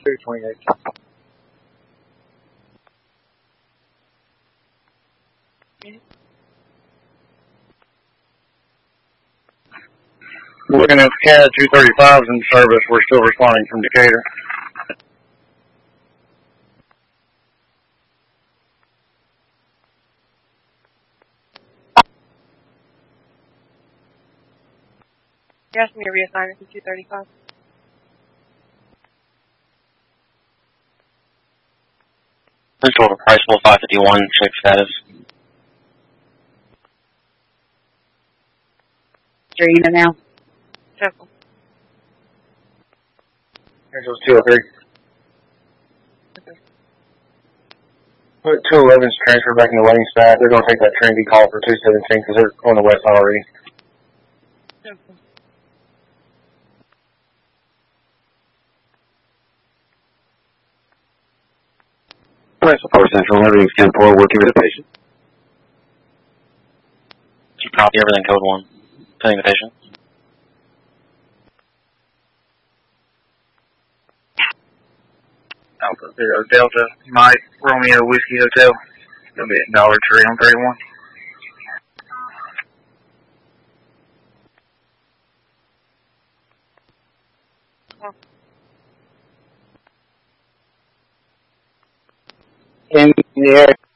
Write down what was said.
228. Looking at CAD 235s in service, we're still responding from Decatur. You asked me to reassign it to 235. First order, Priceville 551, check status. Your unit now. Circle. Here's those 203. Okay. Put 211's transfer back in the waiting stack. They're going to take that Trinity call for 217 because they're on the west side already. Circle. Priceville Power Central, everything's 10-4, working with the patient. Copy everything, code 1. Sending the patient. Alpha 0 Delta, Mike, Romeo, Whiskey Hotel. It'll be at Dollar Tree on 31. In the air.